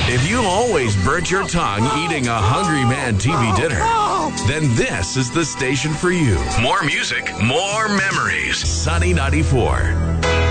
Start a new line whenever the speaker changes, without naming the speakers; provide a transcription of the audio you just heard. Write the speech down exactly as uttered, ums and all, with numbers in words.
If you always burnt your tongue eating a Hungry Man T V dinner, then this is the station for you. More music, more memories. Sunny ninety-four.